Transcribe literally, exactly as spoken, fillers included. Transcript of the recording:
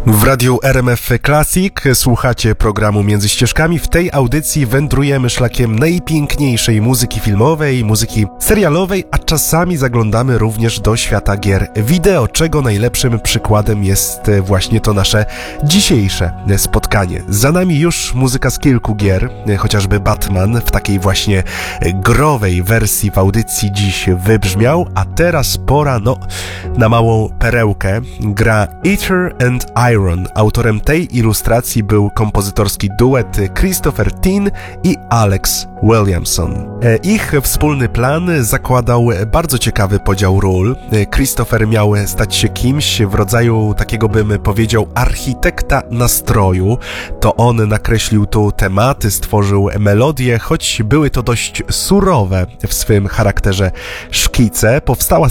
W radiu R M F Classic słuchacie programu Między Ścieżkami. W tej audycji wędrujemy szlakiem najpiękniejszej muzyki filmowej, muzyki serialowej, a czasami zaglądamy również do świata gier wideo, czego najlepszym przykładem jest właśnie to nasze dzisiejsze spotkanie. Za nami już muzyka z kilku gier, chociażby Batman w takiej właśnie growej wersji w audycji dziś wybrzmiał, a teraz pora no, na małą perełkę. Gra Ether and Iron. Autorem tej ilustracji był kompozytorski duet Christopher Tin i Alex Williamson. Ich wspólny plan zakładał bardzo ciekawy podział ról. Christopher miał stać się kimś w rodzaju takiego, bym powiedział, architekta nastroju. To on nakreślił tu tematy, stworzył melodie, choć były to dość surowe w swym charakterze szkice. Powstała